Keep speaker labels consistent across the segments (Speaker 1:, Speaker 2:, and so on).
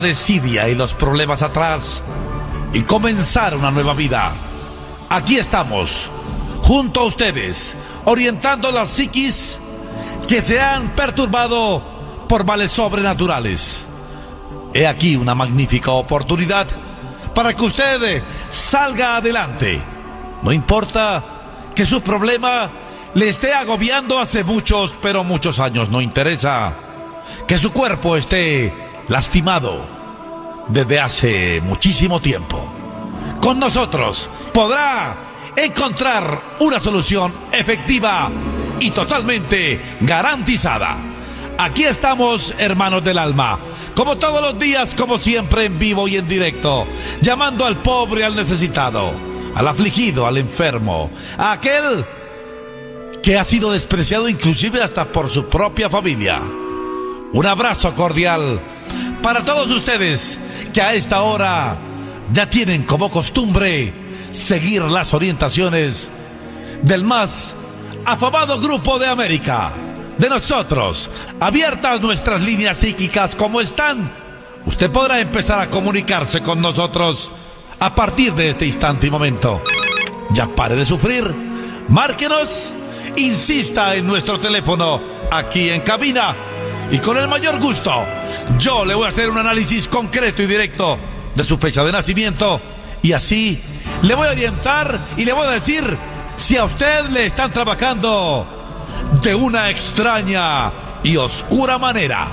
Speaker 1: desidia y los problemas atrás y comenzar una nueva vida. Aquí estamos, junto a ustedes, orientando las psiquis que se han perturbado por males sobrenaturales. He aquí una magnífica oportunidad para que usted salga adelante. No importa que su problema le esté agobiando hace muchos, pero muchos años. No interesa que su cuerpo esté lastimado desde hace muchísimo tiempo. Con nosotros podrá encontrar una solución efectiva y totalmente garantizada. Aquí estamos, hermanos del alma, como todos los días, como siempre, en vivo y en directo, llamando al pobre, al necesitado, al afligido, al enfermo, a aquel que ha sido despreciado inclusive hasta por su propia familia. Un abrazo cordial para todos ustedes que a esta hora ya tienen como costumbre seguir las orientaciones del más afamado Grupo de América. De nosotros, abiertas nuestras líneas psíquicas, ¿cómo están? Usted podrá empezar a comunicarse con nosotros a partir de este instante y momento. Ya pare de sufrir, márquenos, insista en nuestro teléfono aquí en cabina y con el mayor gusto yo le voy a hacer un análisis concreto y directo de su fecha de nacimiento y así le voy a orientar y le voy a decir si a usted le están trabajando de una extraña y oscura manera.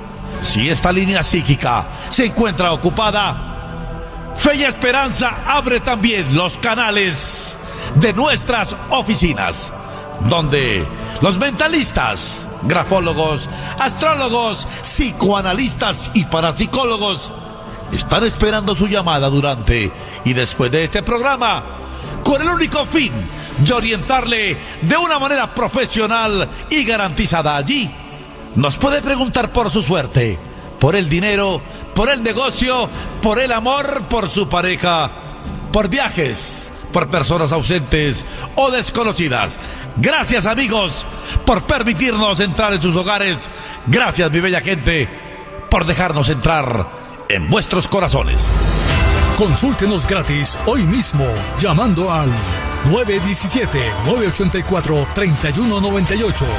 Speaker 1: Si esta línea psíquica se encuentra ocupada, Fe y Esperanza abre también los canales de nuestras oficinas, donde los mentalistas, grafólogos, astrólogos, psicoanalistas y parapsicólogos están esperando su llamada durante y después de este programa, con el único fin de orientarle de una manera profesional y garantizada. Allí nos puede preguntar por su suerte, por el dinero, por el negocio, por el amor, por su pareja, por viajes, por personas ausentes o desconocidas. Gracias, amigos, por permitirnos entrar en sus hogares. Gracias, mi bella gente, por dejarnos entrar en vuestros corazones.
Speaker 2: Consúltenos gratis hoy mismo llamando al 917-984-3198.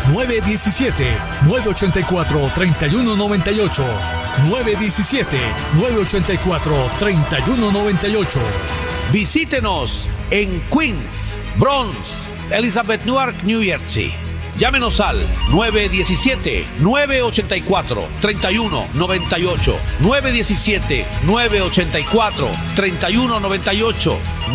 Speaker 2: 917-984-3198. 917-984-3198.
Speaker 1: Visítenos en Queens, Bronx, Elizabeth, Newark, New Jersey. Llámenos al 917-984-3198. 917-984-3198.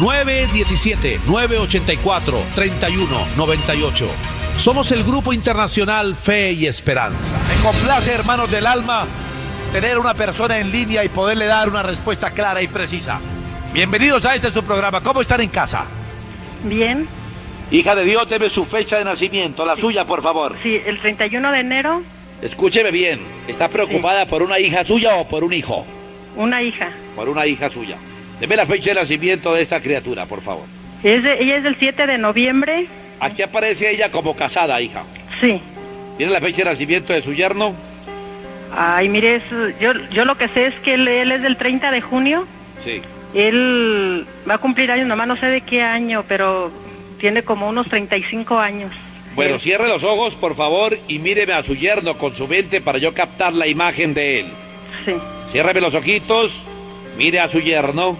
Speaker 1: 917-984-3198. Somos el Grupo Internacional Fe y Esperanza. Me complace, hermanos del alma, tener una persona en línea y poderle dar una respuesta clara y precisa. Bienvenidos a este su programa. ¿Cómo están en casa?
Speaker 3: Bien.
Speaker 1: Hija de Dios, deme su fecha de nacimiento, la suya, por favor.
Speaker 3: Sí, el 31 de enero.
Speaker 1: Escúcheme bien, ¿está preocupada por una hija suya o por un hijo?
Speaker 3: Una hija.
Speaker 1: Por una hija suya. Deme la fecha de nacimiento de esta criatura, por favor.
Speaker 3: Ella es del 7 de noviembre.
Speaker 1: Aquí aparece ella como casada, hija.
Speaker 3: Sí.
Speaker 1: ¿Tiene la fecha de nacimiento de su yerno?
Speaker 3: Ay, mire, yo lo que sé es que él es del 30 de junio.
Speaker 1: Sí.
Speaker 3: Él va a cumplir años, nomás no sé de qué año, pero tiene como unos 35 años.
Speaker 1: Bueno, cierre los ojos, por favor, y míreme a su yerno con su mente para yo captar la imagen de él.
Speaker 3: Sí.
Speaker 1: Ciérreme los ojitos, mire a su yerno.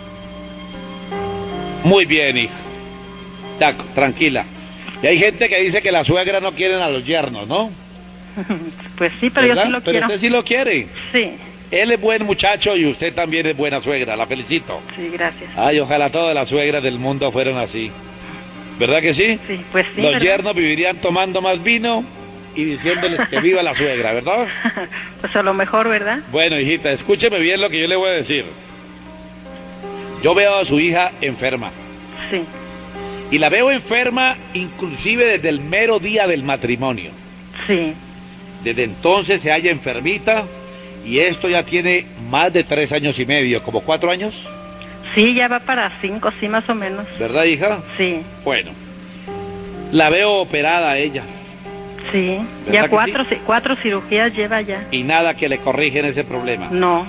Speaker 1: Muy bien, hija. Tranquila. Y hay gente que dice que la suegra no quieren a los yernos, ¿no?
Speaker 3: Pues sí, pero
Speaker 1: ¿verdad?
Speaker 3: yo sí lo
Speaker 1: pero
Speaker 3: quiero.
Speaker 1: Usted sí lo quiere.
Speaker 3: Sí.
Speaker 1: Él es buen muchacho y usted también es buena suegra, la felicito.
Speaker 3: Sí, gracias.
Speaker 1: Ay, ojalá todas las suegras del mundo fueran así. ¿Verdad que sí?
Speaker 3: Sí, pues sí.
Speaker 1: Los
Speaker 3: ¿verdad?
Speaker 1: yernos vivirían tomando más vino y diciéndoles que viva la suegra, ¿verdad?
Speaker 3: Pues a lo mejor, ¿verdad?
Speaker 1: Bueno, hijita, escúcheme bien lo que yo le voy a decir. Yo veo a su hija enferma.
Speaker 3: Sí.
Speaker 1: Y la veo enferma inclusive desde el mero día del matrimonio.
Speaker 3: Sí.
Speaker 1: Desde entonces se halla enfermita y esto ya tiene más de 3 años y medio, como 4 años.
Speaker 3: Sí, ya va para 5, sí, más o menos.
Speaker 1: ¿Verdad, hija?
Speaker 3: Sí.
Speaker 1: Bueno, la veo operada a ella.
Speaker 3: Sí,
Speaker 1: ¿Verdad
Speaker 3: ya
Speaker 1: que
Speaker 3: cuatro cirugías lleva ya.
Speaker 1: Y nada que le corrigen ese problema.
Speaker 3: No.